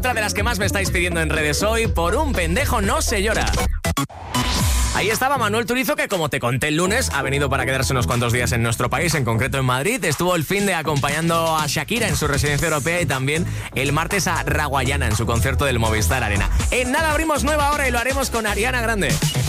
Otra de las que más me estáis pidiendo en redes hoy, por un pendejo no se llora. Ahí estaba Manuel Turizo, que como te conté el lunes, ha venido para quedarse unos cuantos días en nuestro país, en concreto en Madrid. Estuvo el fin de acompañando a Shakira en su residencia europea y también el martes a Raguayana en su concierto del Movistar Arena. En nada abrimos nueva hora y lo haremos con Ariana Grande.